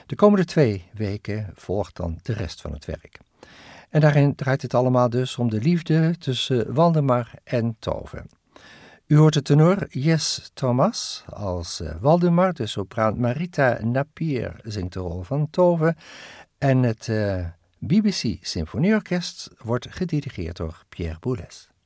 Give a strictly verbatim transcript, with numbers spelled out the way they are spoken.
De komende twee weken volgt dan de rest van het werk. En daarin draait het allemaal dus om de liefde tussen Waldemar en Tove. U hoort de tenor Jes Thomas als uh, Waldemar, de sopraan Marita Napier zingt de rol van Tove en het uh, B B C Symfonieorkest wordt gedirigeerd door Pierre Boulez.